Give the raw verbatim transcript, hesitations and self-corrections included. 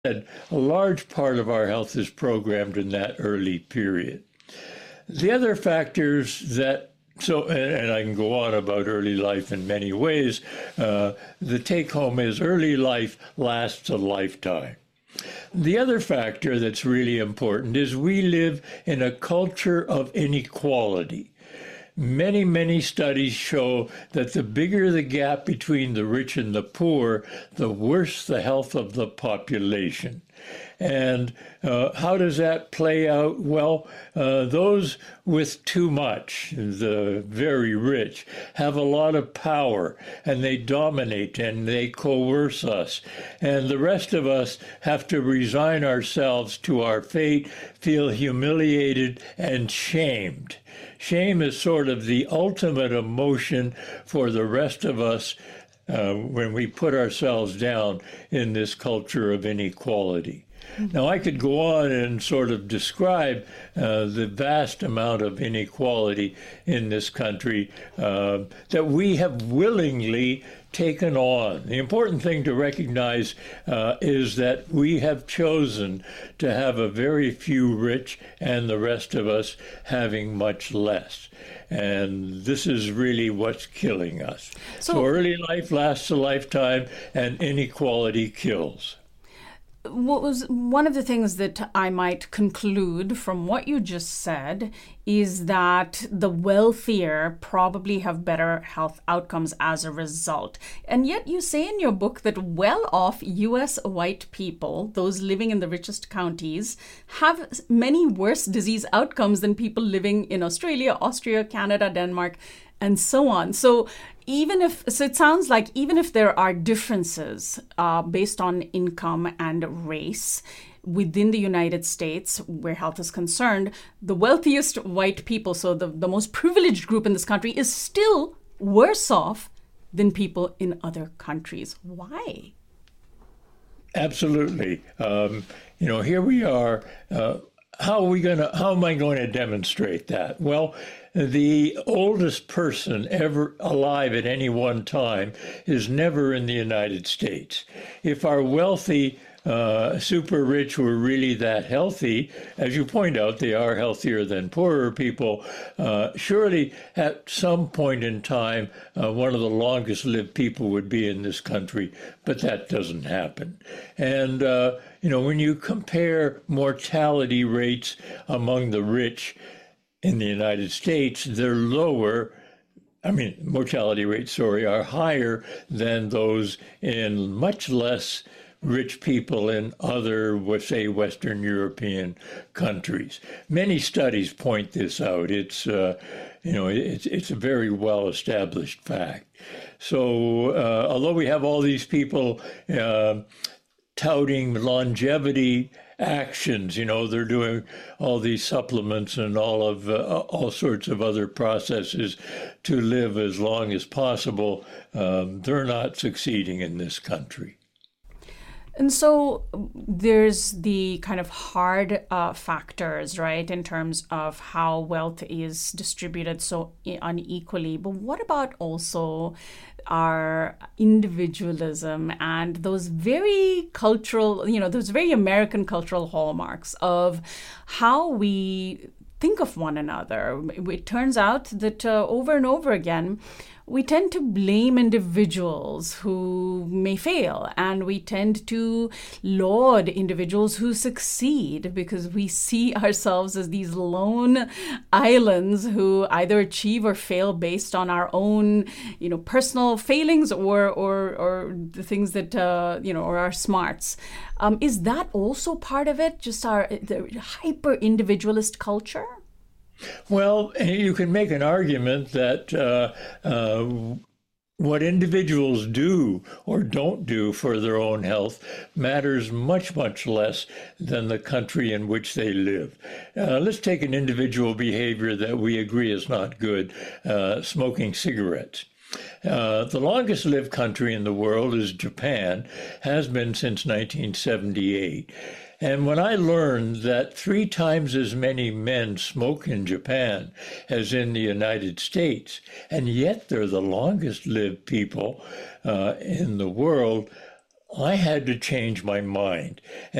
said, a large part of our health is programmed in that early period. The other factors that so, and, and I can go on about early life in many ways. Uh, the take home is early life lasts a lifetime. The other factor that's really important is we live in a culture of inequality. Many, many studies show that the bigger the gap between the rich and the poor, the worse the health of the population. And uh, how does that play out? Well, uh, those with too much, the very rich, have a lot of power and they dominate and they coerce us. And the rest of us have to resign ourselves to our fate, feel humiliated and shamed. Shame is sort of the ultimate emotion for the rest of us uh, when we put ourselves down in this culture of inequality. Now, I could go on and sort of describe uh, the vast amount of inequality in this country uh, that we have willingly taken on. The important thing to recognize uh, is that we have chosen to have a very few rich and the rest of us having much less. And this is really what's killing us. So, so early life lasts a lifetime and inequality kills. What was one of the things that I might conclude from what you just said is that the wealthier probably have better health outcomes as a result. And yet you say in your book that well-off U S white people, those living in the richest counties, have many worse disease outcomes than people living in Australia, Austria, Canada, Denmark, and so on. So even if, so it sounds like even if there are differences uh, based on income and race within the United States where health is concerned, the wealthiest white people, so the, the most privileged group in this country, is still worse off than people in other countries. Why? Absolutely. Um, you know, here we are. Uh, how are we going to, how am I going to demonstrate that? Well, the oldest person ever alive at any one time is never in the United States. If our wealthy, uh, super rich were really that healthy, as you point out, they are healthier than poorer people, uh, surely at some point in time, uh, one of the longest lived people would be in this country, but that doesn't happen. And, uh, you know, when you compare mortality rates among the rich, in the United States, they're lower, I mean, mortality rates, sorry, are higher than those in much less rich people in other, let's say, Western European countries. Many studies point this out. It's, uh, you know, it's, it's a very well-established fact. So uh, although we have all these people uh, touting longevity actions, you know, they're doing all these supplements and all of uh, all sorts of other processes to live as long as possible. Um, they're not succeeding in this country. And so there's the kind of hard uh, factors, right, in terms of how wealth is distributed so unequally. But what about also our individualism and those very cultural, you know, those very American cultural hallmarks of how we think of one another? It turns out that uh, over and over again, we tend to blame individuals who may fail, and we tend to laud individuals who succeed because we see ourselves as these lone islands who either achieve or fail based on our own, you know, personal failings or or or the things that uh, you know, or our smarts. Um, is that also part of it? Just our the hyper individualist culture? Well, you can make an argument that uh, uh, what individuals do or don't do for their own health matters much, much less than the country in which they live. Uh, let's take an individual behavior that we agree is not good, uh, smoking cigarettes. Uh, the longest lived country in the world is Japan, has been since nineteen seventy-eight. And when I learned that three times as many men smoke in Japan as in the United States, and yet they're the longest lived people uh, in the world, I had to change my mind.